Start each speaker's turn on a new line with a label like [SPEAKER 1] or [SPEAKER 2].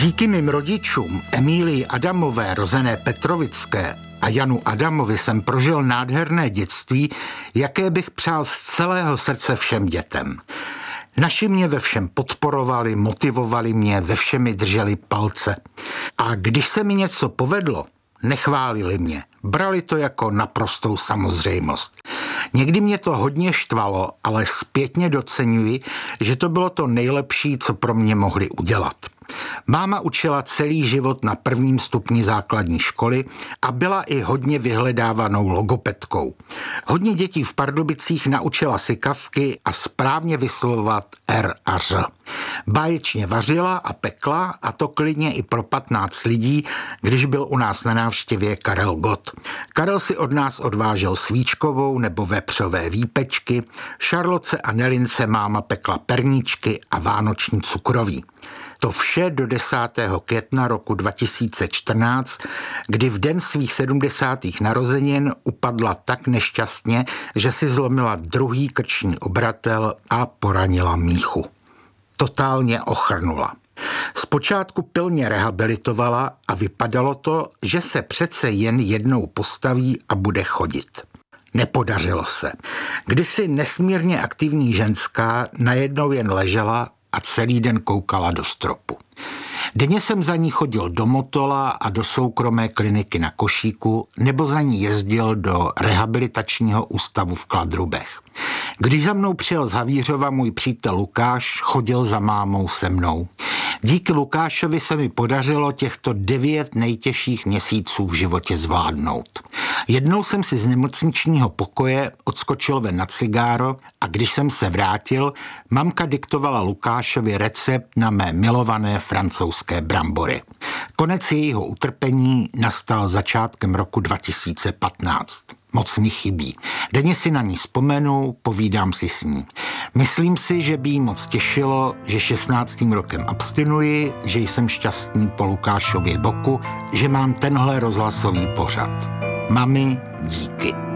[SPEAKER 1] Díky mým rodičům Emílii Adamové, rozené Petrovické, a Janu Adamovi jsem prožil nádherné dětství, jaké bych přál z celého srdce všem dětem. Naši mě ve všem podporovali, motivovali mě, ve všem mi drželi palce. A když se mi něco povedlo, nechválili mě. Brali to jako naprostou samozřejmost. Někdy mě to hodně štvalo, ale zpětně doceňuji, že to bylo to nejlepší, co pro mě mohli udělat. Máma učila celý život na 1. stupni základní školy a byla i hodně vyhledávanou logopedkou. Hodně dětí v Pardubicích naučila sykavky a správně vyslovovat R a Ř. Báječně vařila a pekla, a to klidně i pro 15 lidí, když byl u nás na návštěvě Karel Gott. Karel si od nás odvážel svíčkovou nebo vepřové výpečky, Šarlotce a Nelince máma pekla perníčky a vánoční cukroví. To vše do 10. května roku 2014, kdy v den svých 70. narozenin upadla tak nešťastně, že si zlomila druhý krční obratel a poranila míchu. Totálně ochrnula. Zpočátku pilně rehabilitovala a vypadalo to, že se přece jen jednou postaví a bude chodit. Nepodařilo se. Kdysi nesmírně aktivní ženská najednou jen ležela a celý den koukala do stropu. Denně jsem za ní chodil do Motola a do soukromé kliniky na Košíku, nebo za ní jezdil do rehabilitačního ústavu v Kladrubech. Když za mnou přijel z Havířova můj přítel Lukáš, chodil za mámou se mnou. Díky Lukášovi se mi podařilo těchto 9 nejtěžších měsíců v životě zvládnout. Jednou jsem si z nemocničního pokoje odskočil ven na cigáro a když jsem se vrátil, mamka diktovala Lukášovi recept na mé milované francouzské brambory. Konec jejího utrpení nastal začátkem roku 2015. Moc mi chybí. Denně si na ní vzpomenu, povídám si s ní. Myslím si, že by jí moc těšilo, že 16. rokem abstinuji, že jsem šťastný po Lukášově boku, že mám tenhle rozhlasový pořad. Mami, díky.